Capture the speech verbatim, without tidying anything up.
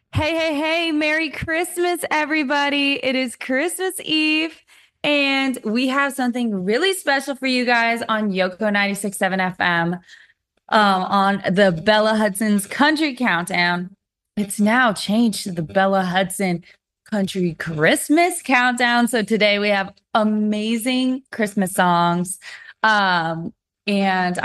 Hey, hey, hey, Merry Christmas, everybody. It is Christmas Eve, and we have something really special for you guys on Yoko ninety-six point seven F M um, on the Bella Hudson's Country Countdown. It's now changed to the Bella Hudson Country Christmas Countdown. So today we have amazing Christmas songs. Um, and